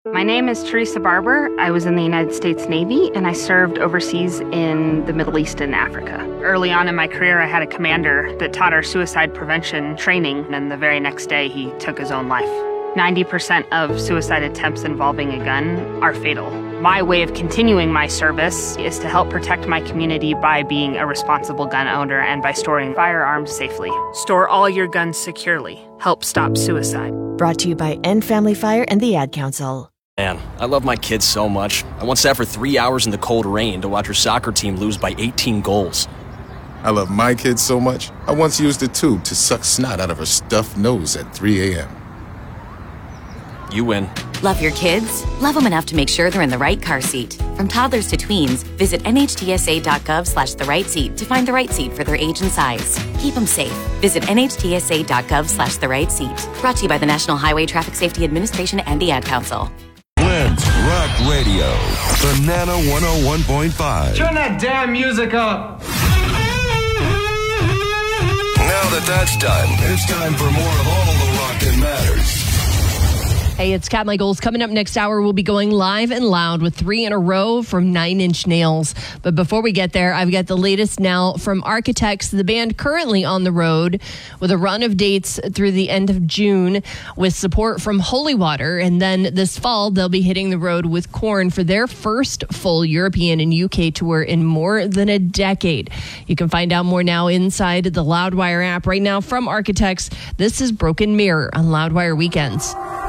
My name is Teresa Barber. I was in the United States Navy, and I served overseas in the Middle East and Africa. Early on in my career, I had a commander that taught our suicide prevention training, and the very next day, he took his own life. 90% of suicide attempts involving a gun are fatal. My way of continuing my service is to help protect my community by being a responsible gun owner and by storing firearms safely. Store all your guns securely. Help stop suicide. Brought to you by End Family Fire and the Ad Council. Man, I love my kids so much. I once sat for 3 hours in the cold rain to watch her soccer team lose by 18 goals. I love my kids so much, I once used a tube to suck snot out of her stuffed nose at 3 a.m. You win. Love your kids? Love them enough to make sure they're in the right car seat. From toddlers to tweens, visit nhtsa.gov/the-right-seat to find the right seat for their age and size. Keep them safe. Visit nhtsa.gov/the-right-seat. Brought to you by the National Highway Traffic Safety Administration and the Ad Council. Blends Rock Radio, Banana 101.5. Turn that damn music up. Now that that's done, it's time for more of all the rock that matters. Hey, it's Kat Michaels. Coming up next hour, we'll be going live and loud with 3 in a row from Nine Inch Nails. But before we get there, I've got the latest now from Architects, the band currently on the road with a run of dates through the end of June with support from Holy Water. And then this fall, they'll be hitting the road with Korn for their first full European and UK tour in more than a decade. You can find out more now inside the Loudwire app. Right now from Architects, this is Broken Mirror on Loudwire Weekends.